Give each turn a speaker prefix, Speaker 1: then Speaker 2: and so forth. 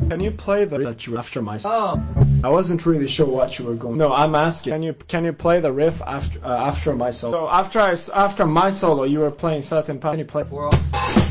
Speaker 1: Can you play the riff that you after my solo?
Speaker 2: Oh.
Speaker 1: I wasn't really sure what you were going. No, I'm asking. Can you play the riff after my solo? So after my solo, you were playing certain part. Can you play?